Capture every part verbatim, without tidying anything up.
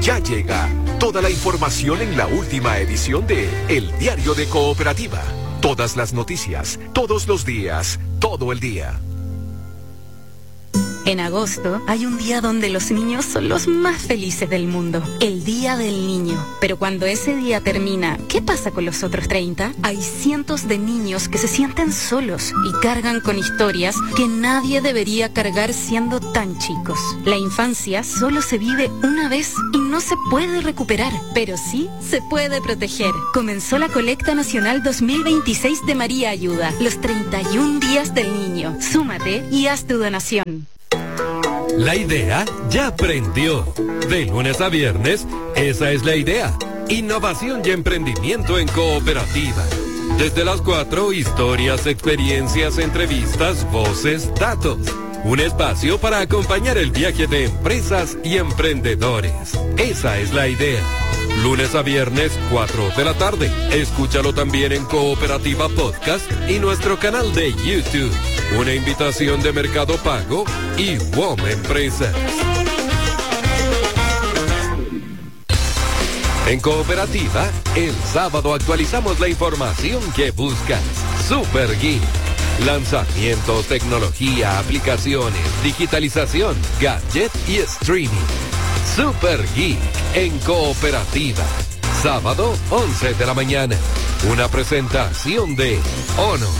Ya llega toda la información en la última edición de El Diario de Cooperativa. Todas las noticias, todos los días, todo el día. En agosto hay un día donde los niños son los más felices del mundo, el Día del Niño. Pero cuando ese día termina, ¿qué pasa con los otros treinta? Hay cientos de niños que se sienten solos y cargan con historias que nadie debería cargar siendo tan chicos. La infancia solo se vive una vez y no se puede recuperar, pero sí se puede proteger. Comenzó la Colecta Nacional dos mil veintiséis de María Ayuda, los treinta y un días del niño. Súmate y haz tu donación. La idea ya prendió. De lunes a viernes, esa es la idea. Innovación y emprendimiento en Cooperativa. Desde las cuatro, historias, experiencias, entrevistas, voces, datos. Un espacio para acompañar el viaje de empresas y emprendedores. Esa es la idea. Lunes a viernes, cuatro de la tarde. Escúchalo también en Cooperativa Podcast y nuestro canal de YouTube. Una invitación de Mercado Pago y W O M Empresas. En Cooperativa, el sábado actualizamos la información que buscas. Super Geek. Lanzamientos, tecnología, aplicaciones, digitalización, gadget y streaming. Super Geek en Cooperativa. Sábado, once de la mañana. Una presentación de Ono.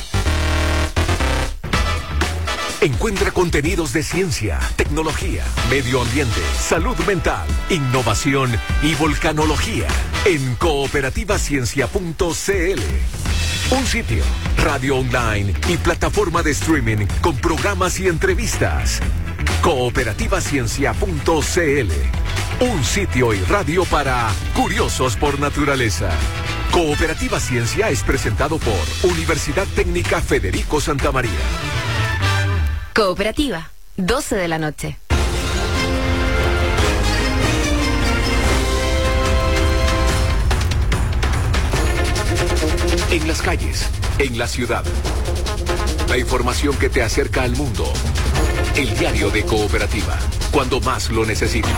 Encuentra contenidos de ciencia, tecnología, medio ambiente, salud mental, innovación y volcanología en cooperativa ciencia punto c l. Un sitio, radio online y plataforma de streaming con programas y entrevistas. cooperativa ciencia punto c l. Un sitio y radio para curiosos por naturaleza. Cooperativa Ciencia es presentado por Universidad Técnica Federico Santa María. Cooperativa, doce de la noche. En las calles, en la ciudad. La información que te acerca al mundo. El diario de Cooperativa, cuando más lo necesitas.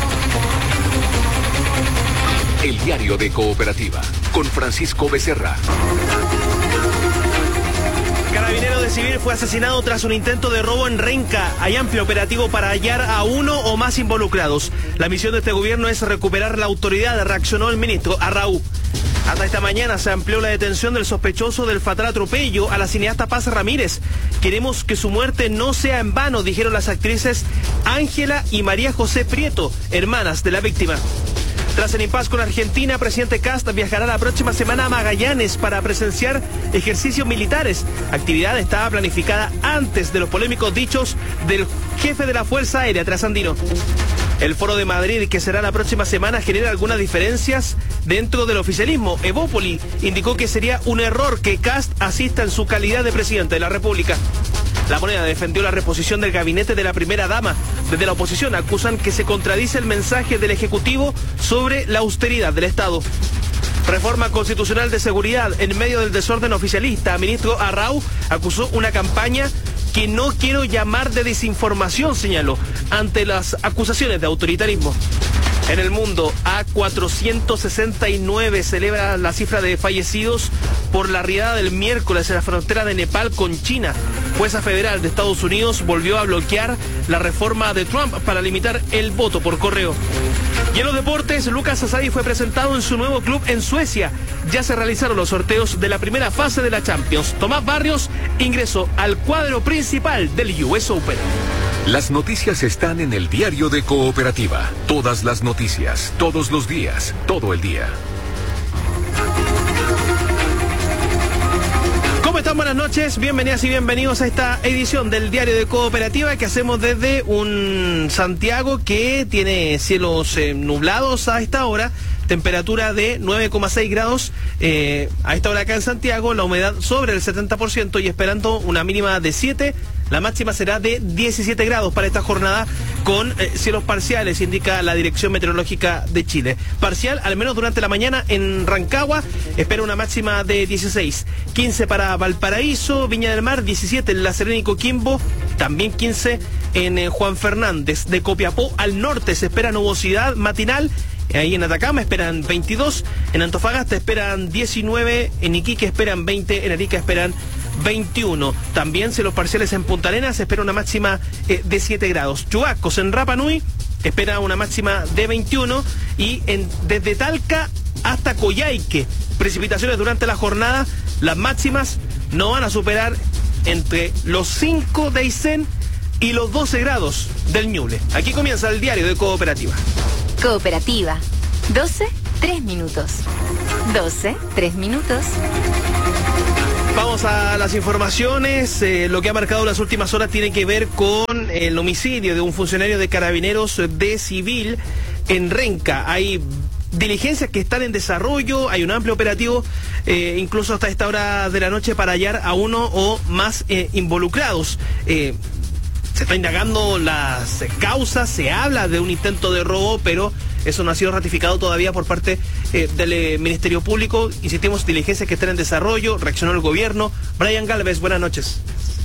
El diario de Cooperativa, con Francisco Becerra. Carabinero de Civil fue asesinado tras un intento de robo en Renca. Hay amplio operativo para hallar a uno o más involucrados. La misión de este gobierno es recuperar la autoridad, reaccionó el ministro Arrau. Hasta esta mañana se amplió la detención del sospechoso del fatal atropello a la cineasta Paz Ramírez. Queremos que su muerte no sea en vano, dijeron las actrices Ángela y María José Prieto, hermanas de la víctima. Tras el impasse con Argentina, presidente Kast viajará la próxima semana a Magallanes para presenciar ejercicios militares. Actividad estaba planificada antes de los polémicos dichos del jefe de la Fuerza Aérea Trasandino. El Foro de Madrid, que será la próxima semana, genera algunas diferencias dentro del oficialismo. Evópoli indicó que sería un error que Kast asista en su calidad de presidente de la República. La Moneda defendió la reposición del gabinete de la primera dama. Desde la oposición acusan que se contradice el mensaje del Ejecutivo sobre la austeridad del Estado. Reforma constitucional de seguridad en medio del desorden oficialista. Ministro Arrau acusó una campaña que no quiero llamar de desinformación, señaló, ante las acusaciones de autoritarismo. En el mundo, A cuatrocientos sesenta y nueve celebra la cifra de fallecidos por la riada del miércoles en la frontera de Nepal con China. Jueza federal de Estados Unidos volvió a bloquear la reforma de Trump para limitar el voto por correo. Y en los deportes, Lucas Asadi fue presentado en su nuevo club en Suecia. Ya se realizaron los sorteos de la primera fase de la Champions. Tomás Barrios ingresó al cuadro principal del U S Open. Las noticias están en el diario de Cooperativa. Todas las noticias, todos los días, todo el día. ¿Cómo están? Buenas noches, bienvenidas y bienvenidos a esta edición del Diario de Cooperativa que hacemos desde un Santiago que tiene cielos eh, nublados a esta hora, temperatura de nueve coma seis grados eh, a esta hora acá en Santiago, la humedad sobre el setenta por ciento y esperando una mínima de siete La máxima será de diecisiete grados para esta jornada con eh, cielos parciales, indica la Dirección Meteorológica de Chile. Parcial, al menos durante la mañana en Rancagua, espera una máxima de dieciséis. quince para Valparaíso, Viña del Mar, diecisiete en La Serena y Coquimbo, también quince en eh, Juan Fernández. De Copiapó al norte se espera nubosidad matinal. Ahí en Atacama esperan veintidós, en Antofagasta esperan diecinueve, en Iquique esperan veinte, en Arica esperan veintiuno. También cielos parciales en Punta Arenas, se espera una máxima eh, de siete grados. Chuascos en Rapa Nui espera una máxima de veintiuno y en, desde Talca hasta Coyhaique, precipitaciones durante la jornada, las máximas no van a superar entre los cinco de Aysén y los doce grados del Ñuble. Aquí comienza el diario de Cooperativa. Cooperativa. doce, tres minutos. doce, tres minutos. Vamos a las informaciones. Eh, lo que ha marcado las últimas horas tiene que ver con el homicidio de un funcionario de Carabineros de Civil en Renca. Hay diligencias que están en desarrollo, hay un amplio operativo, eh, incluso hasta esta hora de la noche, para hallar a uno o más eh, involucrados. Eh, Se está indagando las causas, se habla de un intento de robo, pero eso no ha sido ratificado todavía por parte eh, del eh, Ministerio Público. Insistimos, diligencias que están en desarrollo, reaccionó el gobierno. Brian Galvez, buenas noches.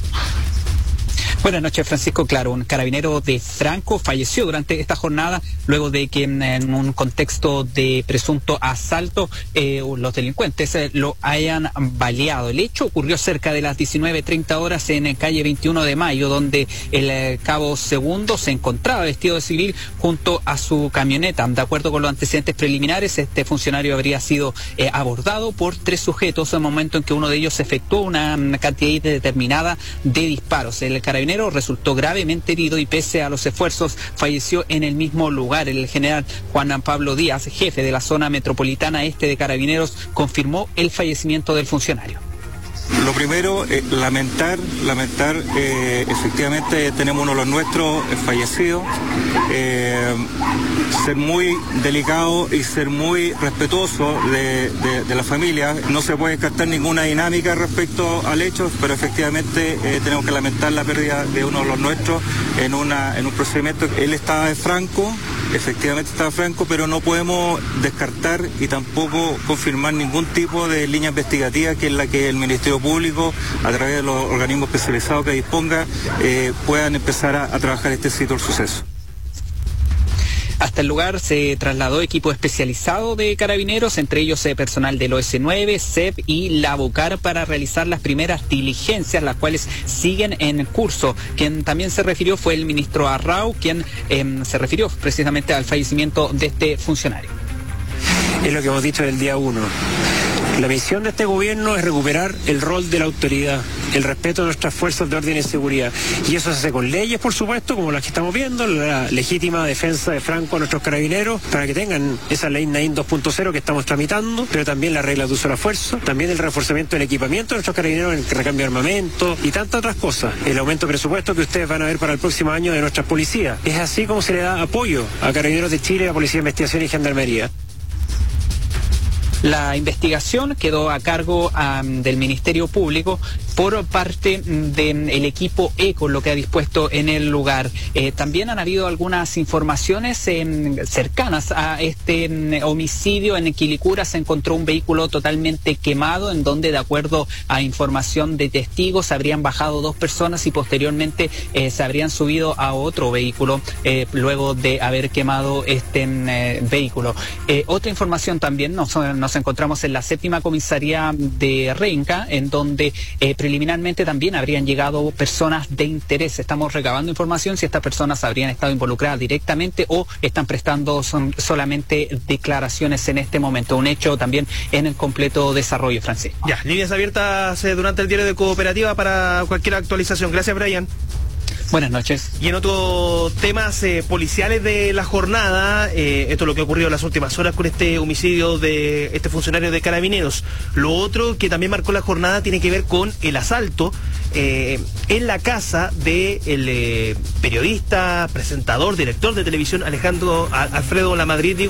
Buenas noches, Francisco. Claro, un carabinero de Franco falleció durante esta jornada luego de que en un contexto de presunto asalto eh, los delincuentes eh, lo hayan baleado. El hecho ocurrió cerca de las diecinueve treinta horas en calle veintiuno de mayo, donde el eh, cabo segundo se encontraba vestido de civil junto a su camioneta. De acuerdo con los antecedentes preliminares, este funcionario habría sido eh, abordado por tres sujetos en el momento en que uno de ellos efectuó una, una cantidad determinada de disparos. El carabinero resultó gravemente herido y pese a los esfuerzos falleció en el mismo lugar. El general Juan Pablo Díaz, jefe de la zona metropolitana este de Carabineros, confirmó el fallecimiento del funcionario. Lo primero, eh, lamentar, lamentar, eh, efectivamente tenemos uno de los nuestros eh, fallecidos, eh, ser muy delicado y ser muy respetuoso de, de, de la familia. No se puede descartar ninguna dinámica respecto al hecho, pero efectivamente eh, tenemos que lamentar la pérdida de uno de los nuestros en, una, en un procedimiento. Él estaba de Franco, efectivamente estaba Franco, pero no podemos descartar y tampoco confirmar ningún tipo de línea investigativa que es la que el Ministerio Público, a través de los organismos especializados que disponga, eh, puedan empezar a, a trabajar este sitio del suceso. Hasta el lugar se trasladó equipo especializado de carabineros, entre ellos eh, personal del O S nueve, C E P y la Bocar, para realizar las primeras diligencias, las cuales siguen en curso. Quien también se refirió fue el ministro Arrau, quien eh, se refirió precisamente al fallecimiento de este funcionario. Es lo que hemos dicho del día uno. La misión de este gobierno es recuperar el rol de la autoridad, el respeto de nuestras fuerzas de orden y seguridad. Y eso se hace con leyes, por supuesto, como las que estamos viendo, la legítima defensa de Franco a nuestros carabineros, para que tengan esa ley Naín dos punto cero que estamos tramitando, pero también las reglas de uso de la fuerza, también el reforzamiento del equipamiento de nuestros carabineros, el recambio de armamento y tantas otras cosas. El aumento de presupuesto que ustedes van a ver para el próximo año de nuestras policías. Es así como se le da apoyo a Carabineros de Chile, a Policía de Investigación y Gendarmería. La investigación quedó a cargo um, del Ministerio Público por parte del de equipo ECO, lo que ha dispuesto en el lugar. Eh, también han habido algunas informaciones eh, cercanas a este eh, homicidio. En Quilicura se encontró un vehículo totalmente quemado, en donde, de acuerdo a información de testigos, habrían bajado dos personas y posteriormente eh, se habrían subido a otro vehículo eh, luego de haber quemado este eh, vehículo. Eh, otra información también, nos, nos encontramos en la séptima comisaría de Renca, en donde eh, preliminarmente también habrían llegado personas de interés. Estamos recabando información si estas personas habrían estado involucradas directamente o están prestando son, solamente declaraciones en este momento. Un hecho también en el completo desarrollo, Francisco. Ya, líneas abiertas eh, durante el diario de Cooperativa para cualquier actualización. Gracias, Brian. Buenas noches. Y en otros temas eh, policiales de la jornada, eh, esto es lo que ha ocurrido en las últimas horas con este homicidio de este funcionario de Carabineros. Lo otro que también marcó la jornada tiene que ver con el asalto eh, en la casa del de eh, periodista, presentador, director de televisión Alejandro a, Alfredo Lamadrid, digo,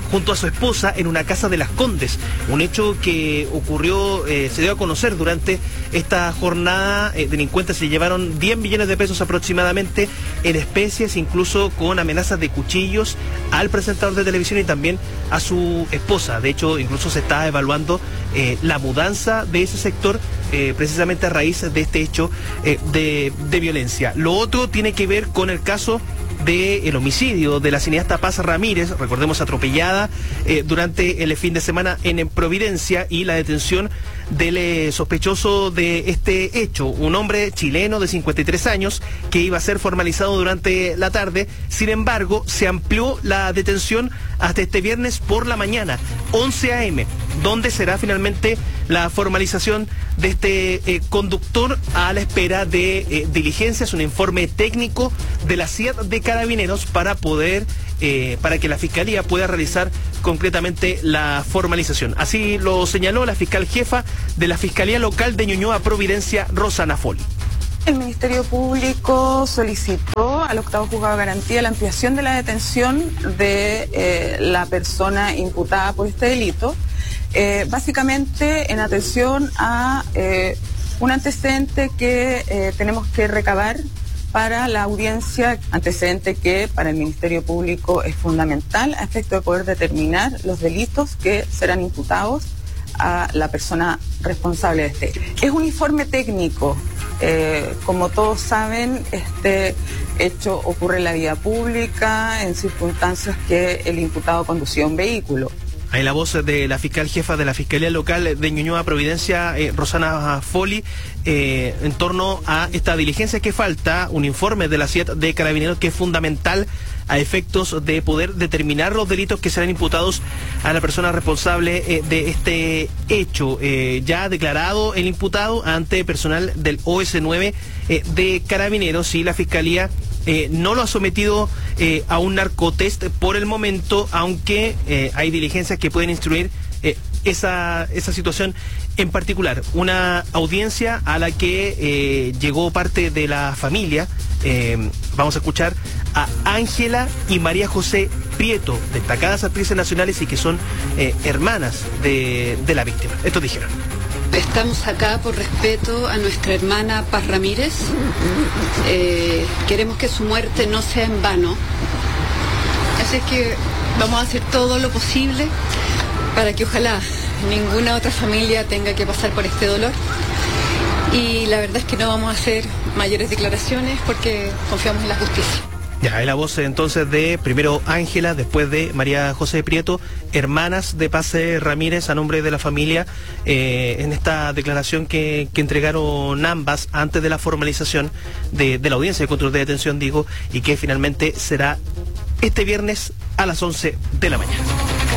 junto a su esposa en una casa de Las Condes, un hecho que ocurrió, eh, se dio a conocer durante esta jornada. Eh, delincuentes se llevaron diez millones de pesos aproximadamente en especies, incluso con amenazas de cuchillos al presentador de televisión y también a su esposa. De hecho, incluso se está evaluando eh, la mudanza de ese sector eh, precisamente a raíz de este hecho eh, de, de violencia. Lo otro tiene que ver con el caso del homicidio de la cineasta Paz Ramírez, recordemos atropellada eh, durante el fin de semana en Providencia, y la detención del eh, sospechoso de este hecho, un hombre chileno de cincuenta y tres años que iba a ser formalizado durante la tarde. Sin embargo, se amplió la detención hasta este viernes por la mañana, once a eme, donde será finalmente la formalización de este eh, conductor a la espera de eh, diligencias, un informe técnico de la C I A T de Carabineros para poder, eh, para que la Fiscalía pueda realizar concretamente la formalización. Así lo señaló la fiscal jefa de la Fiscalía Local de Ñuñoa Providencia, Rosana Folli. El Ministerio Público solicitó al octavo juzgado de garantía la ampliación de la detención de eh, la persona imputada por este delito, eh, básicamente en atención a eh, un antecedente que eh, tenemos que recabar para la audiencia, antecedente que para el Ministerio Público es fundamental a efecto de poder determinar los delitos que serán imputados a la persona responsable de este. Es un informe técnico. Eh, como todos saben, este hecho ocurre en la vía pública, en circunstancias que el imputado conducía un vehículo. Hay la voz de la fiscal jefa de la Fiscalía Local de Ñuñoa Providencia, eh, Rosana Folli, eh, en torno a esta diligencia que falta, un informe de la C I A T de Carabineros que es fundamental a efectos de poder determinar los delitos que serán imputados a la persona responsable eh, de este hecho. Eh, ya ha declarado el imputado ante personal del O S nueve eh, de Carabineros, y la Fiscalía Eh, no lo ha sometido eh, a un narcotest por el momento, aunque eh, hay diligencias que pueden instruir eh, esa, esa situación en particular. Una audiencia a la que eh, llegó parte de la familia. Eh, vamos a escuchar a Ángela y María José Prieto, destacadas actrices nacionales y que son eh, hermanas de, de la víctima. Esto dijeron. Estamos acá por respeto a nuestra hermana Paz Ramírez. Eh, queremos que su muerte no sea en vano. Así es que vamos a hacer todo lo posible para que ojalá ninguna otra familia tenga que pasar por este dolor. Y la verdad es que no vamos a hacer mayores declaraciones porque confiamos en la justicia. Ya, hay la voz entonces de primero Ángela, después de María José Prieto, hermanas de Paz Ramírez, a nombre de la familia, eh, en esta declaración que, que entregaron ambas antes de la formalización de, de la audiencia de control de detención, digo, y que finalmente será este viernes a las once de la mañana.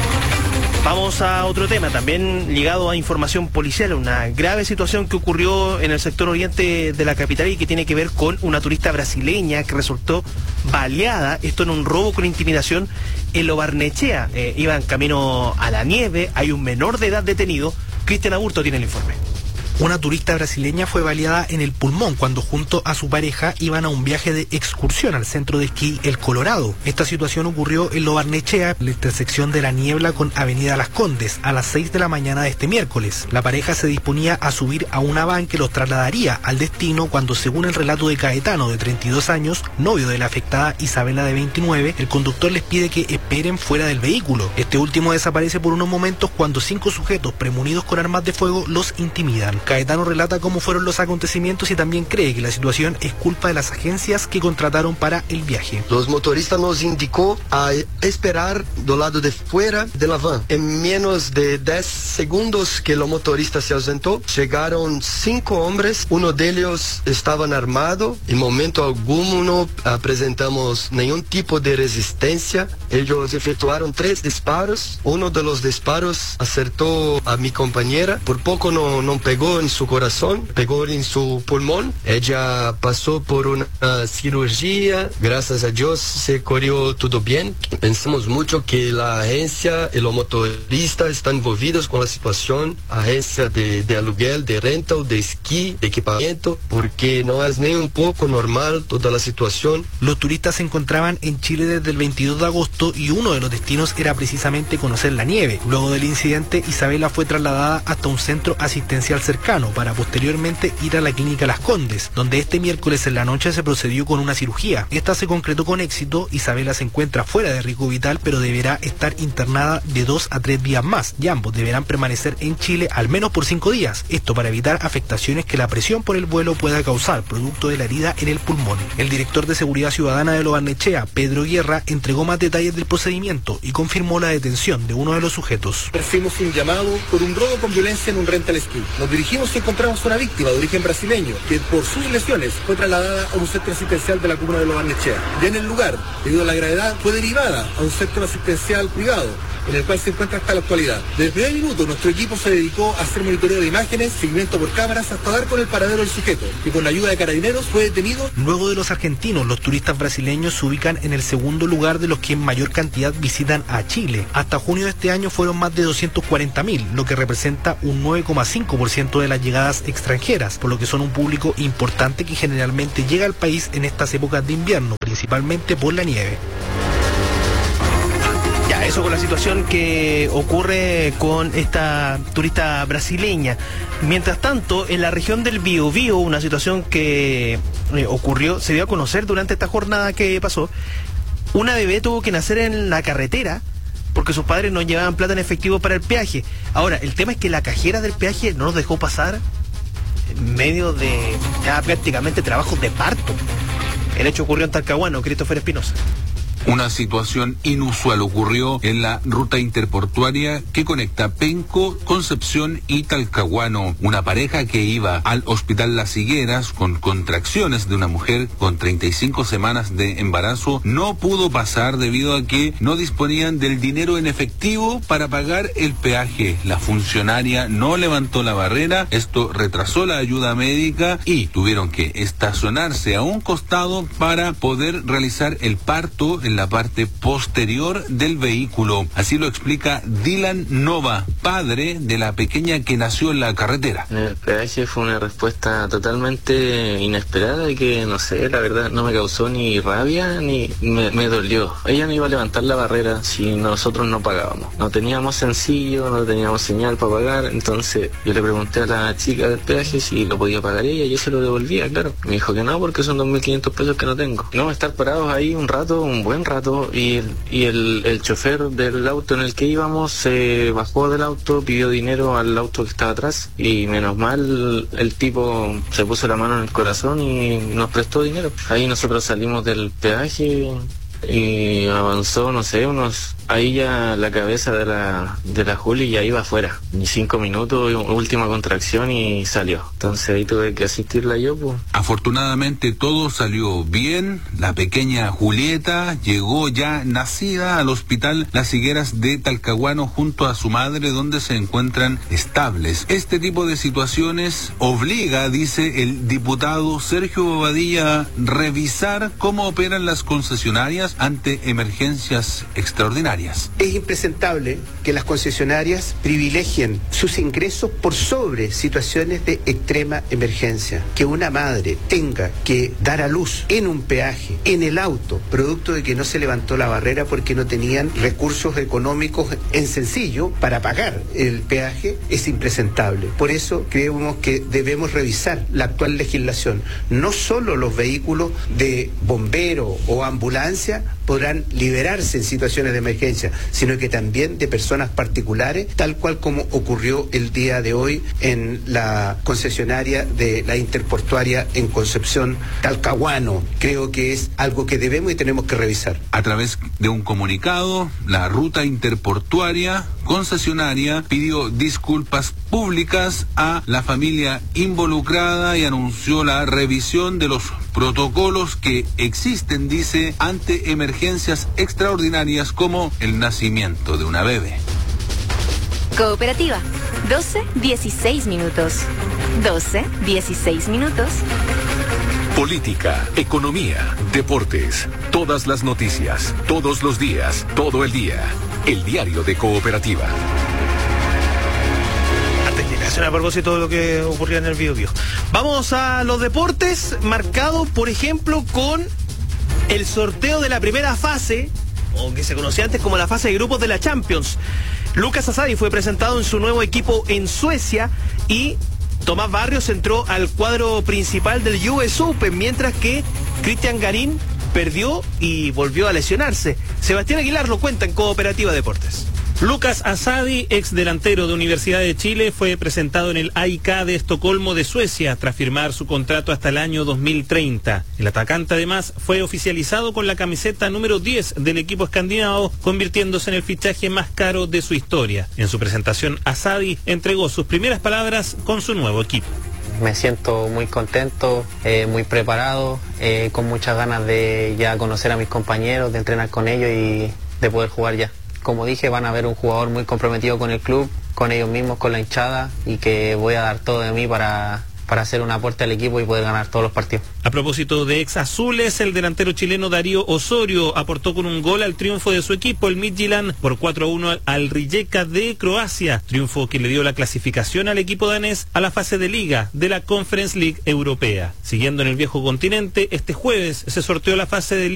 Vamos a otro tema, también ligado a información policial, una grave situación que ocurrió en el sector oriente de la capital y que tiene que ver con una turista brasileña que resultó baleada, esto en un robo con intimidación en Lo Barnechea. Eh, iban camino a la nieve, hay un menor de edad detenido. Cristian Aburto tiene el informe. Una turista brasileña fue baleada en el pulmón cuando junto a su pareja iban a un viaje de excursión al centro de esquí El Colorado. Esta situación ocurrió en Lo Barnechea, la intersección de La Niebla con Avenida Las Condes, a las seis de la mañana de este miércoles. La pareja se disponía a subir a una van que los trasladaría al destino cuando, según el relato de Caetano, de treinta y dos años, novio de la afectada Isabela, de veintinueve, el conductor les pide que esperen fuera del vehículo. Este último desaparece por unos momentos cuando cinco sujetos premunidos con armas de fuego los intimidan. Caetano relata cómo fueron los acontecimientos y también cree que la situación es culpa de las agencias que contrataron para el viaje. Los motoristas nos indicó a esperar do lado de fuera de la van. En menos de diez segundos que el motorista se ausentó, llegaron cinco hombres, uno de ellos estaba armado. En momento alguno presentamos ningún tipo de resistencia. Ellos efectuaron tres disparos. Uno de los disparos acertó a mi compañera. Por poco no, no pegó en su corazón, pegó en su pulmón. Ella pasó por una cirugía. Gracias a Dios se corrió todo bien. Pensamos mucho que la agencia y los motoristas están envolvidos con la situación. Agencia de, de aluguel, de rental, de esquí, de equipamiento, porque no es ni un poco normal toda la situación. Los turistas se encontraban en Chile desde el veintidós de agosto auto y uno de los destinos era precisamente conocer la nieve. Luego del incidente, Isabela fue trasladada hasta un centro asistencial cercano para posteriormente ir a la clínica Las Condes, donde este miércoles en la noche se procedió con una cirugía. Esta se concretó con éxito. Isabela se encuentra fuera de riesgo vital, pero deberá estar internada de dos a tres días más, y ambos deberán permanecer en Chile al menos por cinco días. Esto para evitar afectaciones que la presión por el vuelo pueda causar, producto de la herida en el pulmón. El director de Seguridad Ciudadana de Lo Barnechea, Pedro Guerra, entregó más detalles del procedimiento y confirmó la detención de uno de los sujetos. Recibimos un llamado por un robo con violencia en un rental ski. Nos dirigimos y encontramos una víctima de origen brasileño que por sus lesiones fue trasladada a un centro asistencial de la comuna de Lo Barnechea. Ya en el lugar, debido a la gravedad, fue derivada a un centro asistencial privado, en el cual se encuentra hasta la actualidad. Desde el primer minuto, nuestro equipo se dedicó a hacer monitoreo de imágenes, seguimiento por cámaras, hasta dar con el paradero del sujeto, que con la ayuda de carabineros fue detenido. Luego de los argentinos, los turistas brasileños se ubican en el segundo lugar de los que en mayor cantidad visitan a Chile. Hasta junio de este año fueron más de doscientos cuarenta mil, lo que representa un nueve coma cinco por ciento de las llegadas extranjeras, por lo que son un público importante que generalmente llega al país en estas épocas de invierno, principalmente por la nieve. Ya, eso con la situación que ocurre con esta turista brasileña. Mientras tanto, en la región del Biobío, una situación que eh, ocurrió, se dio a conocer durante esta jornada que pasó. Una bebé tuvo que nacer en la carretera porque sus padres no llevaban plata en efectivo para el peaje. Ahora, el tema es que la cajera del peaje no nos dejó pasar en medio de ya prácticamente trabajos de parto. El hecho ocurrió en Talcahuano. Christopher Espinosa. Una situación inusual ocurrió en la ruta interportuaria que conecta Penco, Concepción y Talcahuano. Una pareja que iba al Hospital Las Higueras con contracciones de una mujer con treinta y cinco semanas de embarazo no pudo pasar debido a que no disponían del dinero en efectivo para pagar el peaje. La funcionaria no levantó la barrera, esto retrasó la ayuda médica y tuvieron que estacionarse a un costado para poder realizar el parto en la parte posterior del vehículo. Así lo explica Dylan Nova, padre de la pequeña que nació en la carretera. El peaje fue una respuesta totalmente inesperada y que, no sé, la verdad no me causó ni rabia ni me, me dolió. Ella no iba a levantar la barrera si nosotros no pagábamos. No teníamos sencillo, no teníamos señal para pagar, entonces yo le pregunté a la chica del peaje si lo podía pagar ella y yo se lo devolvía, claro. Me dijo que no, porque son dos mil quinientos pesos que no tengo. No, estar parados ahí un rato, un buen rato, y, el, y el, el chofer del auto en el que íbamos se bajó del auto, pidió dinero al auto que estaba atrás y menos mal el tipo se puso la mano en el corazón y nos prestó dinero. Ahí nosotros salimos del peaje y avanzó, no sé, unos... Ahí ya la cabeza de la de la Juli ya iba afuera. Ni cinco minutos, última contracción y salió. Entonces ahí tuve que asistirla yo, pues. Afortunadamente todo salió bien. La pequeña Julieta llegó ya nacida al Hospital Las Higueras de Talcahuano junto a su madre, donde se encuentran estables. Este tipo de situaciones obliga, dice el diputado Sergio Bobadilla, revisar cómo operan las concesionarias ante emergencias extraordinarias. Es impresentable que las concesionarias privilegien sus ingresos por sobre situaciones de extrema emergencia. Que una madre tenga que dar a luz en un peaje, en el auto, producto de que no se levantó la barrera porque no tenían recursos económicos en sencillo para pagar el peaje, es impresentable. Por eso creemos que debemos revisar la actual legislación. No solo los vehículos de bombero o ambulancia podrán liberarse en situaciones de emergencia, sino que también de personas particulares, tal cual como ocurrió el día de hoy en la concesionaria de la interportuaria en Concepción, Talcahuano. Creo que es algo que debemos y tenemos que revisar. A través de un comunicado, la ruta interportuaria concesionaria pidió disculpas públicas a la familia involucrada y anunció la revisión de los protocolos que existen, dice, ante emergencias extraordinarias como el nacimiento de una bebé. Cooperativa, doce dieciséis minutos. doce dieciséis minutos. Política, economía, deportes, todas las noticias, todos los días, todo el día. El diario de Cooperativa. A propósito de lo que ocurría en el Biobío. Vamos a los deportes, marcado por ejemplo con el sorteo de la primera fase o que se conocía antes como la fase de grupos de la Champions. Lucas Asadi fue presentado en su nuevo equipo en Suecia y Tomás Barrios entró al cuadro principal del U S Open, mientras que Cristian Garín perdió y volvió a lesionarse. Sebastián Aguilar lo cuenta en Cooperativa Deportes. Lucas Asadi, ex delantero de Universidad de Chile, fue presentado en el A I K de Estocolmo de Suecia tras firmar su contrato hasta el año dos mil treinta. El atacante además fue oficializado con la camiseta número diez del equipo escandinavo, convirtiéndose en el fichaje más caro de su historia. En su presentación, Asadi entregó sus primeras palabras con su nuevo equipo. Me siento muy contento, eh, muy preparado, eh, con muchas ganas de ya conocer a mis compañeros, de entrenar con ellos y de poder jugar ya. Como dije, van a ver un jugador muy comprometido con el club, con ellos mismos, con la hinchada, y que voy a dar todo de mí para, para hacer un aporte al equipo y poder ganar todos los partidos. A propósito de ex azules, el delantero chileno Darío Osorio aportó con un gol al triunfo de su equipo, el Midtjylland, por cuatro a uno al Rijeka de Croacia, triunfo que le dio la clasificación al equipo danés a la fase de liga de la Conference League Europea. Siguiendo en el viejo continente, este jueves se sorteó la fase de liga